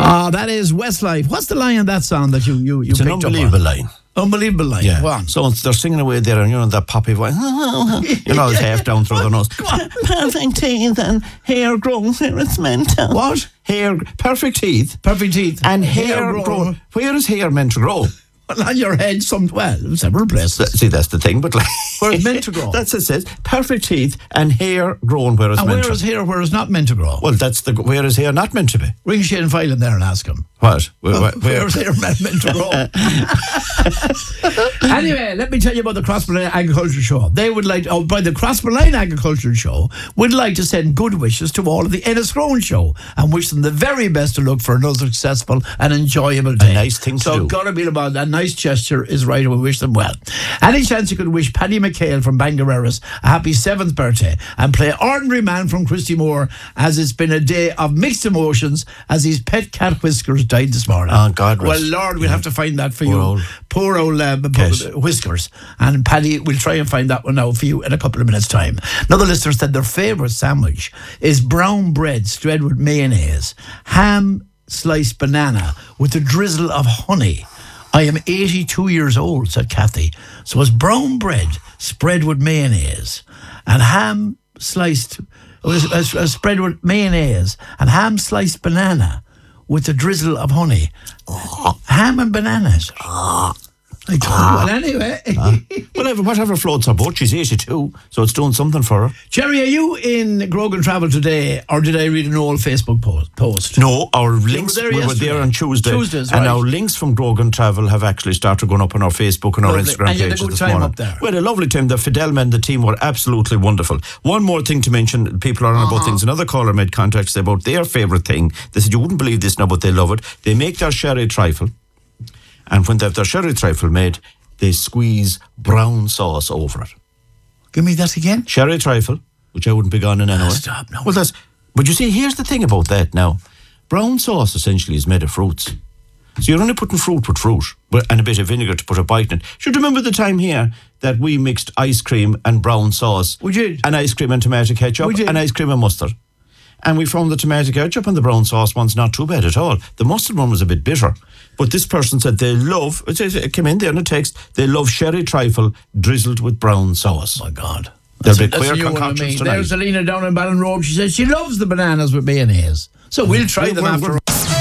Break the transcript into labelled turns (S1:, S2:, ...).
S1: That is Westlife. What's the line on that song that you
S2: It's
S1: picked
S2: an unbelievable line.
S1: Unbelievable line.
S2: Yeah.
S1: Go on.
S2: So they're singing away there, and that poppy voice, it's half down through the nose. Perfect teeth and hair grows where it's meant to.
S1: What?
S2: Perfect teeth.
S1: Perfect teeth.
S2: And hair grow. Where is hair meant to grow?
S1: On your head, several places.
S2: See, that's the thing, but like...
S1: Where it's meant to grow.
S2: That's what it says. Perfect teeth and hair grown where it's meant to.
S1: And where is hair where it's not meant to grow?
S2: Well, where is hair not meant to be?
S1: Ring Shane Phelan there and ask him.
S2: What?
S1: Where is hair meant to grow? Anyway, let me tell you about the Crossmolina Agriculture Show. They would like, by the Crossmolina Agriculture Show, would like to send good wishes to all of the Enniscrone Show and wish them the very best of luck for another successful and enjoyable day.
S2: A nice thing to do.
S1: So, gotta be about that. Nice gesture is right, and we wish them well. Any chance you could wish Paddy McHale from Bangareras a happy 7th birthday and play Ordinary Man from Christy Moore, as it's been a day of mixed emotions as his pet cat Whiskers died this morning.
S2: Oh, God rest.
S1: Well, Lord, we'll have to find that for
S2: Poor
S1: you. Poor old Whiskers. And Paddy, we'll try and find that one out for you in a couple of minutes' time. Another listener said their favourite sandwich is brown bread spread with mayonnaise, ham sliced banana with a drizzle of honey. I am 82 years old, said Kathy. So it's brown bread spread with mayonnaise and ham sliced, spread with mayonnaise and ham sliced banana with a drizzle of honey. Ham and bananas. Well, anyway.
S2: Whatever floats her boat. She's 82, so it's doing something for her.
S1: Jerry, are you in Grogan Travel today, or did I read an old Facebook post?
S2: No, our links, we were there on Tuesdays, and our links from Grogan Travel have actually started going up on our Facebook and our Instagram
S1: and you had
S2: pages
S1: a good
S2: this
S1: time
S2: morning.
S1: up there.
S2: We had a lovely time. The Fidel men, the team, were absolutely wonderful. One more thing to mention, people are on about things. Another caller made contact about their favourite thing. They said, you wouldn't believe this now, but they love it. They make their sherry trifle. And when they have their sherry trifle made, they squeeze brown sauce over it.
S1: Give me that again.
S2: Sherry trifle, which I wouldn't be gone in anyway.
S1: Stop, no.
S2: Well, but you see, here's the thing about that now. Brown sauce essentially is made of fruits. So you're only putting fruit with fruit and a bit of vinegar to put a bite in it. Should remember the time here that we mixed ice cream and brown sauce.
S1: We did.
S2: And ice cream and tomato ketchup. We did. And ice cream and mustard. And we found the tomato ketchup and the brown sauce one's not too bad at all. The mustard one was a bit bitter. But this person said they love, it came in there in a text, they love sherry trifle drizzled with brown sauce.
S1: Oh, my God.
S2: There'll be queer concoctions tonight.
S1: There's Alina down in Ballinrobe. She says she loves the bananas with mayonnaise. So we'll try them after